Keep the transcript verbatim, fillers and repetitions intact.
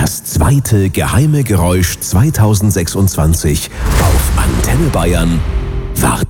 Das zweite geheime Geräusch zweitausendsechsundzwanzig auf Antenne Bayern wartet.